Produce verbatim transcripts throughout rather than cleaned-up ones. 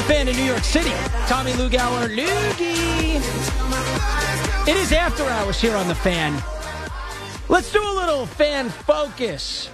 Fan in New York City. Tommy Lugauer, Loogie. It is after hours here on The Fan. Let's do a little fan focus.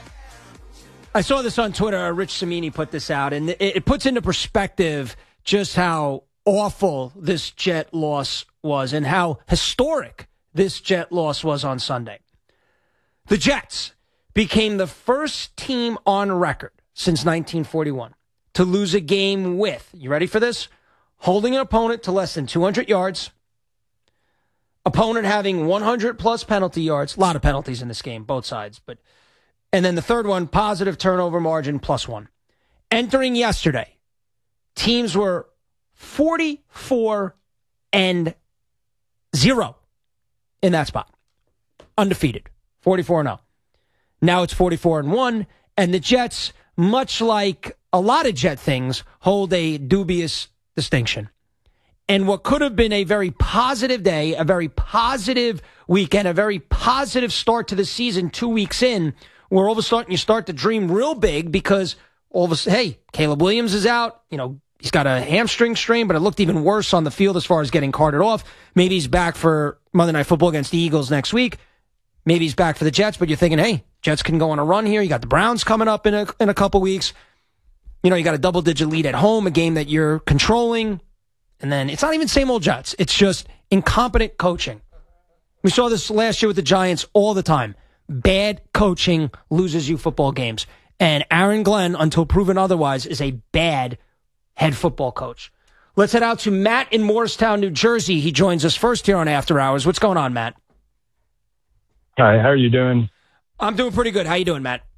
I saw this on Twitter. Rich Cimini put this out, and it, it puts into perspective just how awful this Jet loss was and how historic this Jet loss was on Sunday. The Jets became the first team on record since nineteen forty-one to lose a game with, you ready for this? Holding an opponent to less than two hundred yards, opponent having one hundred plus penalty yards, a lot of penalties in this game, both sides, but and then the third one, positive turnover margin plus one. Entering yesterday, teams were forty-four and zero in that spot. Undefeated. forty-four and oh. Now it's forty-four and one, and the Jets, much like a lot of Jet things, hold a dubious distinction. And what could have been a very positive day, a very positive weekend, a very positive start to the season two weeks in, where all of a sudden you start to dream real big because all of a sudden, hey, Caleb Williams is out. You know, he's got a hamstring strain, but it looked even worse on the field as far as getting carted off. Maybe he's back for Monday Night Football against the Eagles next week. Maybe he's back for the Jets, but you're thinking, hey, Jets can go on a run here. You got the Browns coming up in a, in a couple weeks. You know, you got a double-digit lead at home, a game that you're controlling. And then it's not even same old Jets. It's just incompetent coaching. We saw this last year with the Giants all the time. Bad coaching loses you football games. And Aaron Glenn, until proven otherwise, is a bad head football coach. Let's head out to Matt in Morristown, New Jersey. He joins us first here on After Hours. What's going on, Matt? Hi, how are you doing? I'm doing pretty good. How you doing, Matt?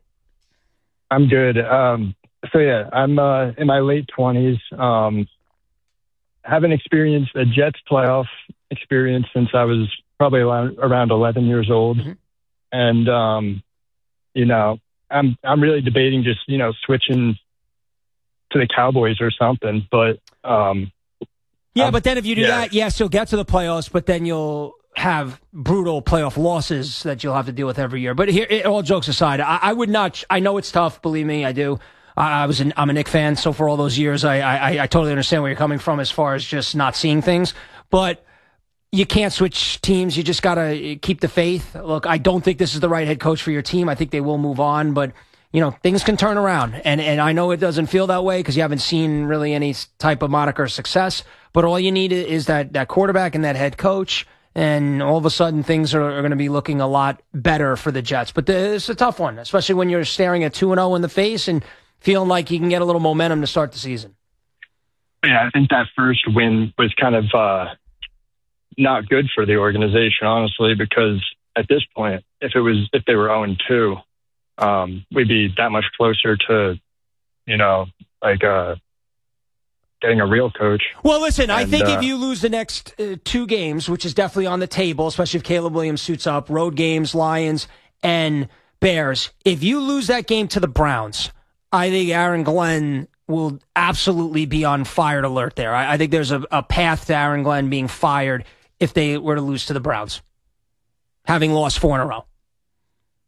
I'm good. Um, so, yeah, I'm uh, in my late twenties. Um, haven't experienced a Jets playoff experience since I was probably around eleven years old. Mm-hmm. And, um, you know, I'm I'm really debating just, you know, switching to the Cowboys or something. But, um, yeah, um, but then if you do yeah. that, yes, you'll get to the playoffs, but then you'll have brutal playoff losses that you'll have to deal with every year. But here, it, all jokes aside, I, I would not, I know it's tough, believe me, I do. I, I was an, I'm a Knick fan, so for all those years, I, I, I totally understand where you're coming from as far as just not seeing things. But you can't switch teams. You just got to keep the faith. Look, I don't think this is the right head coach for your team. I think they will move on, but you know, things can turn around. And, and I know it doesn't feel that way because you haven't seen really any type of moniker success, but all you need is that, that quarterback and that head coach. And all of a sudden, things are, are going to be looking a lot better for the Jets. But the, it's a tough one, especially when you're staring at two and oh in the face and feeling like you can get a little momentum to start the season. Yeah, I think that first win was kind of uh, not good for the organization, honestly, because at this point, if it was if they were oh and two, um, we'd be that much closer to, you know, like uh getting a real coach. Well, listen, and, I think uh, if you lose the next uh, two games, which is definitely on the table, especially if Caleb Williams suits up, road games, Lions and Bears, if you lose that game to the Browns, I think Aaron Glenn will absolutely be on fired alert there. I, I think there's a, a path to Aaron Glenn being fired if they were to lose to the Browns, having lost four in a row.